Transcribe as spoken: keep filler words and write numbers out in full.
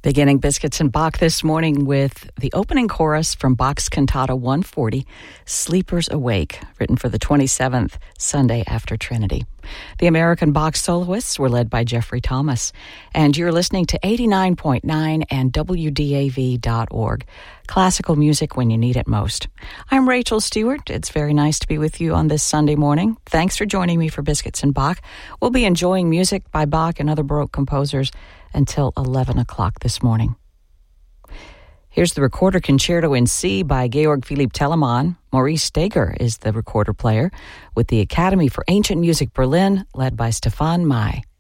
Beginning Biscuits and Bach this morning with the opening chorus from Bach's Cantata one forty, Sleepers Awake, written for the twenty-seventh Sunday after Trinity. The American Bach soloists were led by Jeffrey Thomas, and you're listening to eighty-nine point nine and W D A V dot org. Classical music when you need it most. I'm Rachel Stewart. It's very nice to be with you on this Sunday morning. Thanks for joining me for Biscuits and Bach. We'll be enjoying music by Bach and other Baroque composers until eleven o'clock this morning. Here's the Recorder Concerto in C by Georg Philipp Telemann. Maurice Steger is the recorder player with the Academy for Ancient Music Berlin, led by Stefan May.